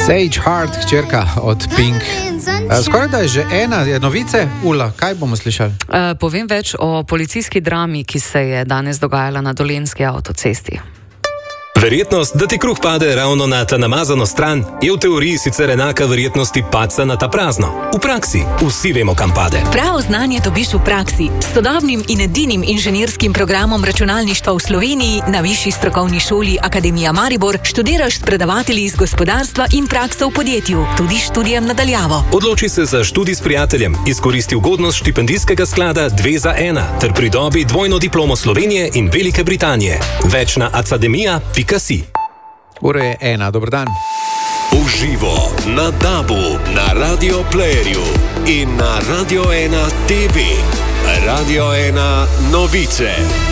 Sage Heart, hčerka od Pink. Skoraj da je že ena, je novice. Ula, kaj bomo slišali? Povem več o policijski drami, ki se je danes dogajala na Dolenjski avtocesti. Verjetnost, da ti kruh pade ravno na ta namazano stran, je v teoriji sicer enaka verjetnosti padca na ta prazno. V praksi vsi vemo, kam pade. Pravo znanje dobiš v praksi. S sodobnim in edinim inženirskim programom računalništva v Sloveniji na Višji strokovni šoli Akademija Maribor študiraš s predavatelji iz gospodarstva in prakso v podjetju, tudi študijem nadaljavo. Odloči se za študij s prijateljem, izkoristi ugodnost štipendijskega sklada 2 za 1 ter pridobi dvojno diplomo Slovenije in Velike Britanije. Več na academia.si. Ura je 1, dober dan. Uživo na DAB-u, na Radio Playerju in na Radio 1 TV. Radio 1 novice.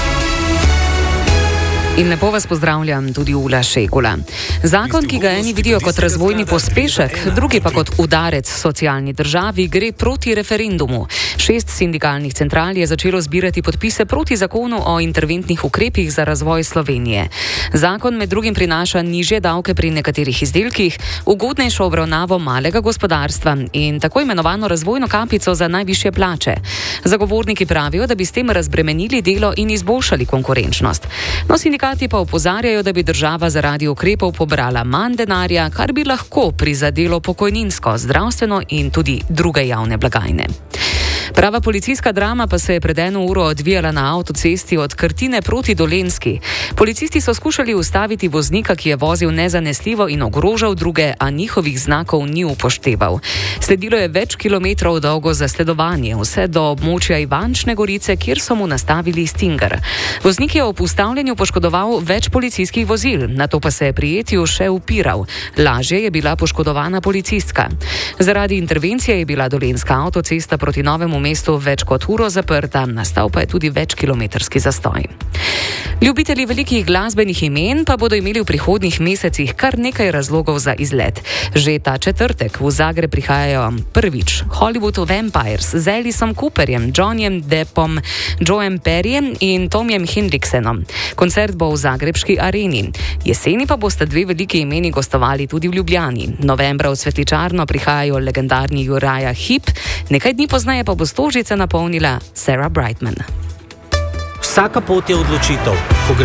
In lepo vas pozdravljam, tudi Ula Šegula. Zakon, ki ga eni vidijo kot razvojni pospešek, drugi pa kot udarec socialni državi, gre proti referendumu. 6 sindikalnih central je začelo zbirati podpise proti zakonu o interventnih ukrepih za razvoj Slovenije. Zakon med drugim prinaša nižje davke pri nekaterih izdelkih, ugodnejšo obravnavo malega gospodarstva in tako imenovano razvojno kapico za najvišje plače. Zagovorniki pravijo, da bi s tem razbremenili delo in izboljšali konkurenčnost. No, sindikati pa opozarjajo, da bi država zaradi ukrepov pobrala manj denarja, kar bi lahko prizadelo pokojninsko, zdravstveno in tudi druge javne blagajne. Prava policijska drama pa se je pred 1 uro odvijala na avtocesti od Krtine proti Dolenjski. Policisti so skušali ustaviti voznika, ki je vozil nezanesljivo in ogrožal druge, a njihovih znakov ni upošteval. Sledilo je več kilometrov dolgo zasledovanje, vse do območja Ivančne Gorice, kjer so mu nastavili stinger. Voznik je ob ustavljanju poškodoval več policijskih vozil, nato pa se je prijetju še upiral. Lažje je bila poškodovana policistka. Zaradi intervencije je bila Dolenjska avtocesta proti Novemu mestu več kot uro zaprta, nastal pa je tudi večkilometrski zastoj. Ljubitelji velikih glasbenih imen pa bodo imeli v prihodnjih mesecih kar nekaj razlogov za izlet. Že ta četrtek v Zagreb prihajajo prvič Hollywood Vampires z Alisom Cooperjem, Johnnyjem Deppom, Joeem Perryjem in Tomjem Hendriksenom. Koncert bo v zagrebški areni. Jeseni pa bosta 2 veliki imeni gostovali tudi v Ljubljani. Novembra v Svetličarno prihajajo legendarni Uriah Heep, nekaj dni pozneje pa bo Stožice napolnila Sarah Brightman. Vsaka pot je odločitev.